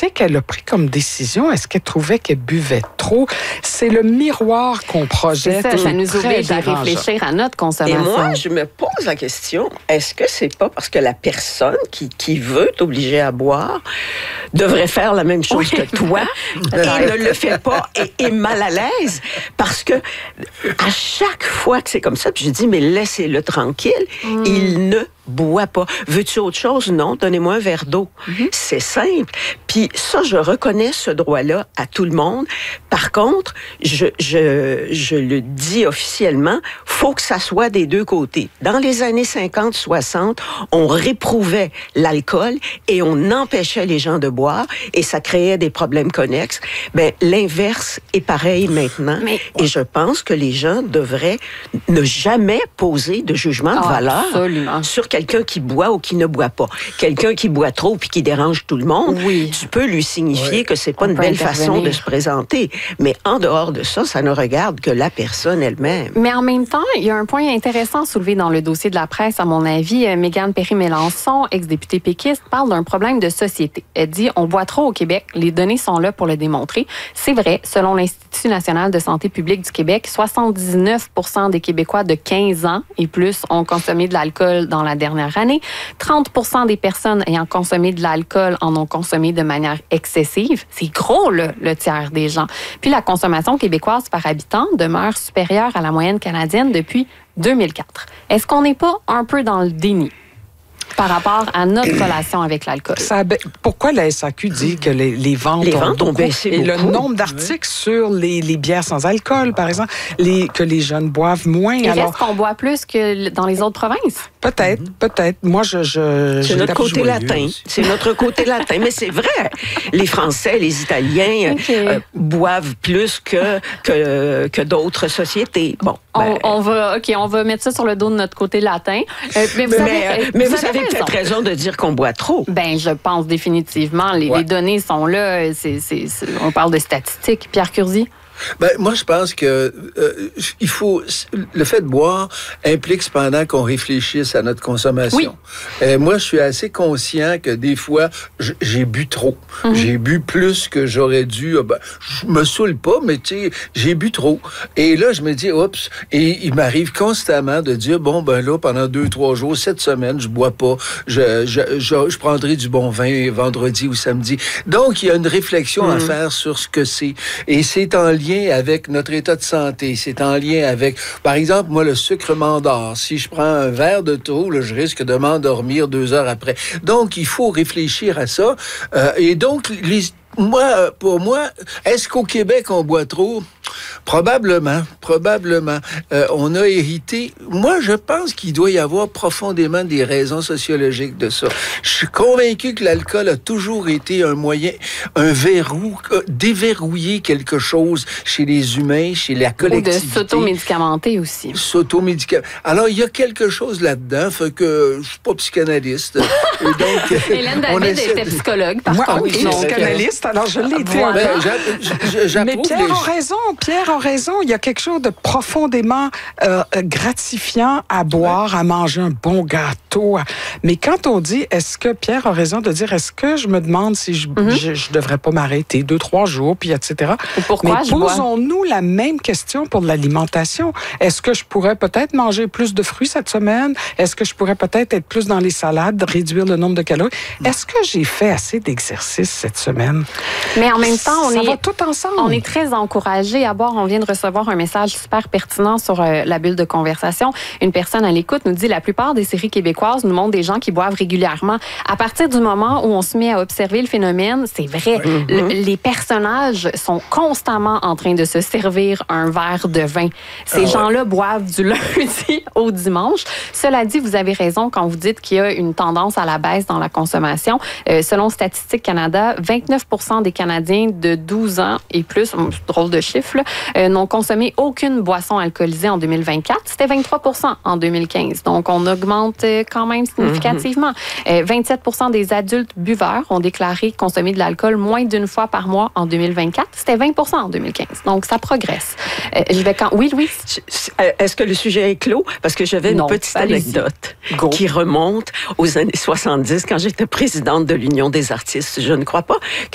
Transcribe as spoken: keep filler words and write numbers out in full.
pensez qu'elle a pris comme décision? Est-ce qu'elle trouvait qu'elle buvait trop? C'est le miroir qu'on projette. C'est ça, ça nous oblige à réfléchir à notre consommation. Et moi, je me pose la question, est-ce que c'est pas parce que la personne qui, qui veut t'obliger à boire devrait faire la même chose oui. que toi et ne le fait pas et est mal à l'aise? Parce que à chaque fois que c'est comme ça, puis je dis, mais laissez-le tranquille, mm. il ne bois pas. Veux-tu autre chose? Non, donnez-moi un verre d'eau. Mm-hmm. C'est simple. Puis ça, je reconnais ce droit-là à tout le monde. Par contre, je, je, je le dis officiellement, faut que ça soit des deux côtés. Dans les années cinquante soixante, on réprouvait l'alcool et on empêchait les gens de boire et ça créait des problèmes connexes. Ben, l'inverse est pareil maintenant. Mais... Et je pense que les gens devraient ne jamais poser de jugement de oh, valeur absolument. Sur quelqu'un qui boit ou qui ne boit pas. Quelqu'un qui boit trop puis qui dérange tout le monde, oui. tu peux lui signifier oui. que c'est pas on une belle façon de se présenter. Mais en dehors de ça, ça ne regarde que la personne elle-même. Mais en même temps, il y a un point intéressant soulevé dans le dossier de la presse, à mon avis. Mégane Perry-Mélançon, ex-députée péquiste, parle d'un problème de société. Elle dit, on boit trop au Québec. Les données sont là pour le démontrer. C'est vrai, selon l'Institut national de santé publique du Québec, soixante-dix-neuf pour cent des Québécois de quinze ans et plus ont consommé de l'alcool dans la dernière année. trente pour cent des personnes ayant consommé de l'alcool en ont consommé de manière excessive. C'est gros, là, le tiers des gens. Puis la consommation québécoise par habitant demeure supérieure à la moyenne canadienne depuis deux mille quatre. Est-ce qu'on n'est pas un peu dans le déni par rapport à notre relation avec l'alcool? Ça, pourquoi la S A Q dit que les, les ventes, les ont, ventes ont baissé et beaucoup. Le nombre d'articles oui. sur les, les bières sans alcool, par exemple, les, que les jeunes boivent moins. Et alors, est-ce qu'on boit plus que dans les autres provinces? Peut-être, mm-hmm. peut-être. Moi, je... je c'est notre côté latin. C'est notre côté latin. Mais c'est vrai. Les Français, les Italiens okay. euh, boivent plus que, que, que d'autres sociétés. Bon. Ben, on, on, va, OK, on va mettre ça sur le dos de notre côté latin. Euh, mais vous mais, avez, mais, vous mais vous avez avez raison. peut-être raison de dire qu'on boit trop. Ben, je pense définitivement. Les, ouais. les données sont là. C'est, c'est, c'est, on parle de statistiques. Pierre Curzi? Ben, moi, je pense que euh, il faut le fait de boire implique cependant qu'on réfléchisse à notre consommation. Oui. Euh, moi, je suis assez conscient que des fois, j'ai bu trop. Mm-hmm. J'ai bu plus que j'aurais dû. Ben, je me saoule pas, mais tu sais, j'ai bu trop. Et là, je me dis, oups. Et il m'arrive constamment de dire, bon, ben là, pendant deux, trois jours, cette semaine, je bois pas. Je, je, je, je prendrai du bon vin vendredi ou samedi. Donc, il y a une réflexion mm-hmm. à faire sur ce que c'est. Et c'est en lien avec notre état de santé. C'est en lien avec, par exemple, moi, le sucre m'endort. Si je prends un verre de trop, là, je risque de m'endormir deux heures après. Donc, il faut réfléchir à ça. Euh, et donc, les, moi, pour moi, est-ce qu'au Québec, on boit trop? Probablement, probablement. Euh, on a hérité... Moi, je pense qu'il doit y avoir profondément des raisons sociologiques de ça. Je suis convaincu que l'alcool a toujours été un moyen, un verrou, euh, déverrouiller quelque chose chez les humains, chez la collectivité. Ou de s'automédicamenter aussi. S'automédicamenter. Alors, il y a quelque chose là-dedans, fait que je suis pas psychanalyste. Et donc, Hélène David essaie... était psychologue, par Moi, contre. Oui, donc, psychanalyste, alors je l'ai été. Voilà. Ben, Mais Pierre les... a raison, Pierre a raison. Il y a quelque chose de profondément euh, gratifiant à boire, ouais. à manger un bon gâteau. Mais quand on dit, est-ce que Pierre a raison de dire, est-ce que je me demande si je mm-hmm. je, je devrais pas m'arrêter deux, trois jours, puis et cetera. Et pourquoi Mais je posons-nous bois? La même question pour l'alimentation. Est-ce que je pourrais peut-être manger plus de fruits cette semaine? Est-ce que je pourrais peut-être être plus dans les salades, réduire le nombre de calories? Mm. Est-ce que j'ai fait assez d'exercice cette semaine? Mais en même temps, on Ça est, va tout ensemble. On est très encouragés à boire. On vient de recevoir un message super pertinent sur euh, la bulle de conversation. Une personne à l'écoute nous dit, la plupart des séries québécoises nous montrent des gens qui boivent régulièrement. À partir du moment où on se met à observer le phénomène, c'est vrai, mm-hmm. le, les personnages sont constamment en train de se servir un verre de vin. Ces ah, gens-là ouais. boivent du lundi au dimanche. Cela dit, vous avez raison quand vous dites qu'il y a une tendance à la baisse dans la consommation. Euh, selon Statistique Canada, vingt-neuf pour cent des Canadiens de douze ans et plus, drôle de chiffre, là, euh, n'ont consommé aucune boisson alcoolisée en deux mille vingt-quatre. C'était vingt-trois pour cent en deux mille quinze. Donc, on augmente quand même significativement. Mm-hmm. Euh, vingt-sept pour cent des adultes buveurs ont déclaré consommer de l'alcool moins d'une fois par mois en deux mille vingt-quatre. C'était vingt pour cent en deux mille quinze. Donc, ça progresse. Euh, je vais quand... Oui, Louis? Est-ce que le sujet est clos? Parce que j'avais une non, petite anecdote Go. qui remonte aux années soixante-dix quand j'étais présidente de l'Union des artistes. Je ne crois pas